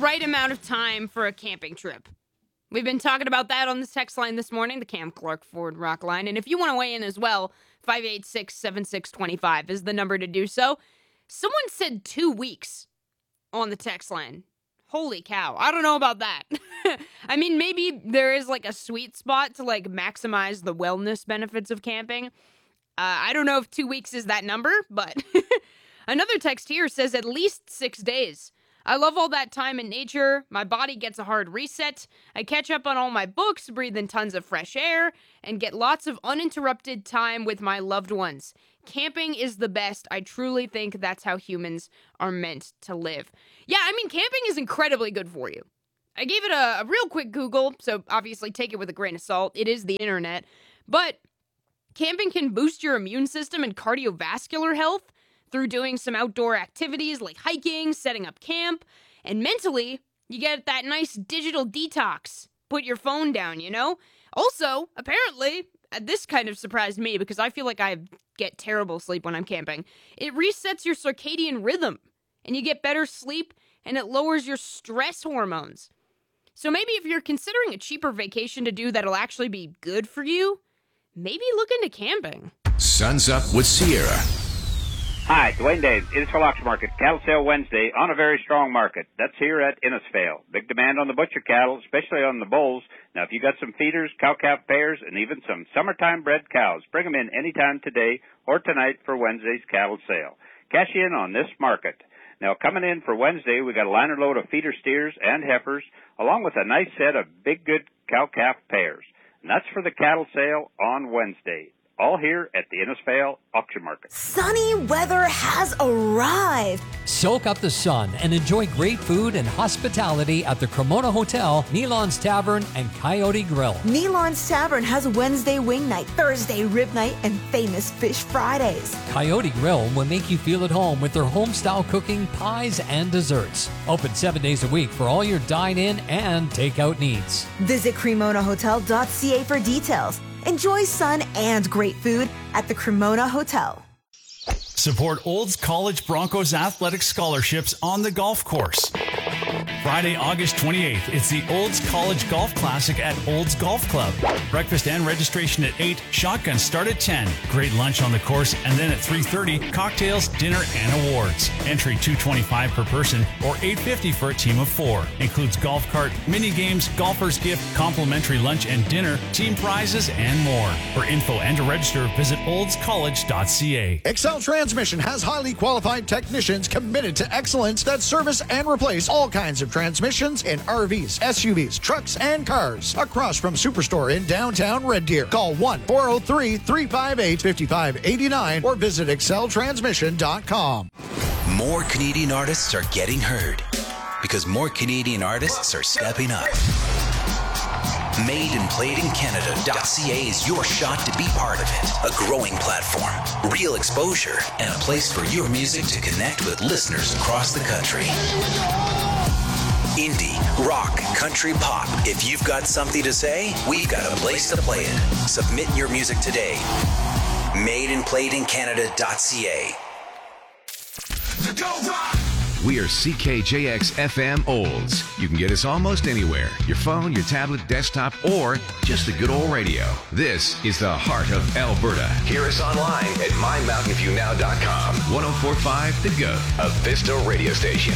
right amount of time for a camping trip? We've been talking about that on the text line this morning, the Cam Clark Ford Rock line. And if you want to weigh in as well, 586-7625 is the number to do so. Someone said 2 weeks on the text line. Holy cow. I don't know about that. I mean, maybe there is like a sweet spot to like maximize the wellness benefits of camping. I don't know if 2 weeks is that number, but another text here says at least 6 days. I love all that time in nature. My body gets a hard reset. I catch up on all my books, breathe in tons of fresh air, and get lots of uninterrupted time with my loved ones. Camping is the best. I truly think that's how humans are meant to live. Yeah, I mean, camping is incredibly good for you. I gave it a real quick Google, so obviously take it with a grain of salt. It is the internet. But camping can boost your immune system and cardiovascular health through doing some outdoor activities like hiking, setting up camp, and mentally, you get that nice digital detox. Put your phone down, you know? Also, apparently, this kind of surprised me because I feel like I get terrible sleep when I'm camping. It resets your circadian rhythm, and you get better sleep, and it lowers your stress hormones. So maybe if you're considering a cheaper vacation to do that'll actually be good for you, maybe look into camping. Sun's Up with Sierra. Hi, Dwayne Dave, Innisfail Auction Market, Cattle Sale Wednesday on a very strong market. That's here at Innisfail. Big demand on the butcher cattle, especially on the bulls. Now, if you got some feeders, cow-calf pairs, and even some summertime bred cows, bring them in anytime today or tonight for Wednesday's cattle sale. Cash in on this market. Now, coming in for Wednesday, we got a liner load of feeder steers and heifers, along with a nice set of big good cow-calf pairs. And that's for the cattle sale on Wednesday. All here at the Innisfail Auction Market. Sunny weather has arrived. Soak up the sun and enjoy great food and hospitality at the Cremona Hotel, Nealon's Tavern, and Coyote Grill. Nealon's Tavern has Wednesday wing night, Thursday rib night, and famous fish Fridays. Coyote Grill will make you feel at home with their home-style cooking, pies, and desserts. Open 7 days a week for all your dine-in and takeout needs. Visit CremonaHotel.ca for details. Enjoy sun and great food at the Cremona Hotel. Support Olds College Broncos athletic scholarships on the golf course. Friday, August 28th, it's the Olds College Golf Classic at Olds Golf Club. Breakfast and registration at 8, shotguns start at 10. Great lunch on the course, and then at 3:30, cocktails, dinner, and awards. Entry $225 per person or $850 for a team of 4. Includes golf cart, mini games, golfer's gift, complimentary lunch and dinner, team prizes, and more. For info and to register, visit oldscollege.ca. Excel Transmission has highly qualified technicians committed to excellence that service and replace all kinds of transmissions in RVs, SUVs, trucks, and cars. Across from Superstore in downtown Red Deer. Call 1-403-358-5589 or visit exceltransmission.com. More Canadian artists are getting heard because more Canadian artists are stepping up. MadeandPlayedInCanada.ca is your shot to be part of it. A growing platform, real exposure, and a place for your music to connect with listeners across the country. Indie, rock, country, pop. If you've got something to say, we've got a place to play it. Submit your music today. MadeandPlayedInCanada.ca. We are CKJX FM Olds. You can get us almost anywhere. Your phone, your tablet, desktop, or just the good old radio. This is the heart of Alberta. Hear us online at mymountainviewnow.com. 104.5 The Go. A Vista radio station.